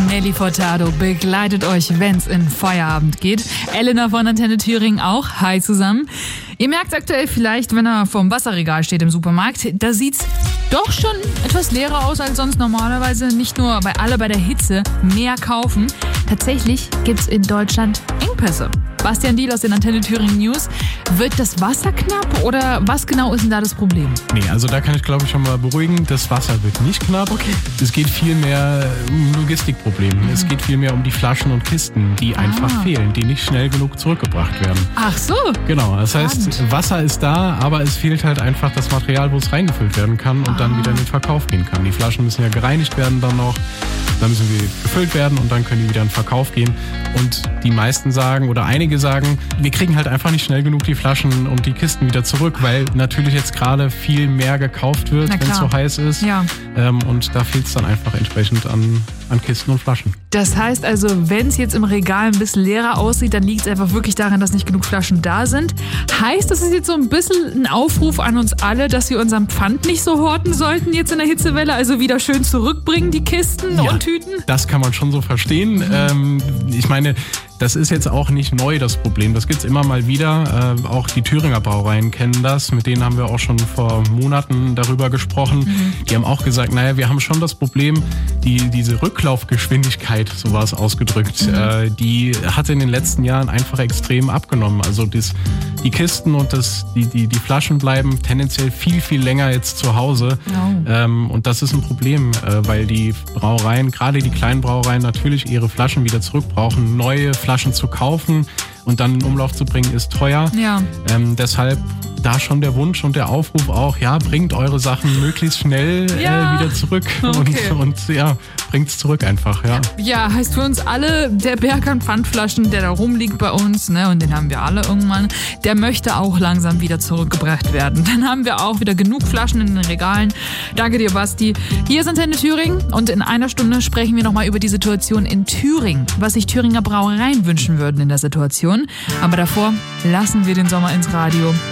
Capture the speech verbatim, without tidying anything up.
Nelly Furtado begleitet euch, wenn's in Feierabend geht. Elena von Antenne Thüringen auch. Hi zusammen. Ihr merkt aktuell vielleicht, wenn er vorm Wasserregal steht im Supermarkt, da sieht's doch schon etwas leerer aus als sonst normalerweise. Nicht nur, weil alle bei der Hitze mehr kaufen. Tatsächlich gibt's in Deutschland Engpässe. Bastian Diel aus den Antenne Thüringen News. Wird das Wasser knapp oder was genau ist denn da das Problem? Nee, also da kann ich glaube ich schon mal beruhigen, das Wasser wird nicht knapp. Okay. Es geht viel mehr um Logistikprobleme. Mhm. Es geht viel mehr um die Flaschen und Kisten, die ah. einfach fehlen, die nicht schnell genug zurückgebracht werden. Ach so. Genau, das heißt, Spannend. Wasser ist da, aber es fehlt halt einfach das Material, wo es reingefüllt werden kann und ah. dann wieder in den Verkauf gehen kann. Die Flaschen müssen ja gereinigt werden dann noch, dann müssen sie gefüllt werden und dann können die wieder in den Verkauf gehen. Und die meisten sagen oder einige sagen, wir kriegen halt einfach nicht schnell genug die Flaschen und die Kisten wieder zurück, weil natürlich jetzt gerade viel mehr gekauft wird, wenn es so heiß ist. Ja. Ähm, und da fehlt es dann einfach entsprechend an, an Kisten und Flaschen. Das heißt also, wenn es jetzt im Regal ein bisschen leerer aussieht, dann liegt es einfach wirklich daran, dass nicht genug Flaschen da sind. Heißt, das ist jetzt so ein bisschen ein Aufruf an uns alle, dass wir unseren Pfand nicht so horten sollten jetzt in der Hitzewelle, also wieder schön zurückbringen, die Kisten ja, und Tüten? Das kann man schon so verstehen. Mhm. Ähm, ich meine, das ist jetzt auch nicht neu, das Problem. Das gibt's immer mal wieder. Äh, auch die Thüringer Brauereien kennen das. Mit denen haben wir auch schon vor Monaten darüber gesprochen. Mhm. Die haben auch gesagt, naja, wir haben schon das Problem, die, diese Rücklaufgeschwindigkeit, so war es ausgedrückt, mhm. äh, die hat in den letzten Jahren einfach extrem abgenommen. Also das, die Kisten und das, die, die, die Flaschen bleiben tendenziell viel, viel länger jetzt zu Hause. Oh. Ähm, und das ist ein Problem, äh, weil die Brauereien, gerade die kleinen Brauereien, natürlich ihre Flaschen wieder zurück brauchen. Neue Flaschen zu kaufen und dann in Umlauf zu bringen, ist teuer. Ja. Ähm, deshalb da schon der Wunsch und der Aufruf auch, ja, bringt eure Sachen möglichst schnell ja. äh, wieder zurück okay. und, und ja, bringt's zurück einfach, ja. Ja, heißt für uns alle, der Berg an Pfandflaschen, der da rumliegt bei uns, ne, und den haben wir alle irgendwann, der möchte auch langsam wieder zurückgebracht werden. Dann haben wir auch wieder genug Flaschen in den Regalen. Danke dir, Basti. Hier ist Antenne Thüringen und in einer Stunde sprechen wir nochmal über die Situation in Thüringen, was sich Thüringer Brauereien wünschen würden in der Situation. Aber davor lassen wir den Sommer ins Radio.